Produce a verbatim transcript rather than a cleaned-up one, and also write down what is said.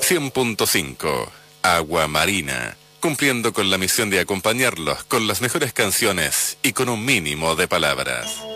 cien punto cinco, Agua Marina, cumpliendo con la misión de acompañarlos con las mejores canciones y con un mínimo de palabras.